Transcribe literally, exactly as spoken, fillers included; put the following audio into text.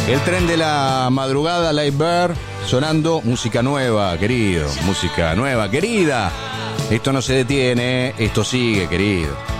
El tren de la madrugada, Live Bear, sonando música nueva, querido. Música nueva, querida. Esto no se detiene, esto sigue, querido.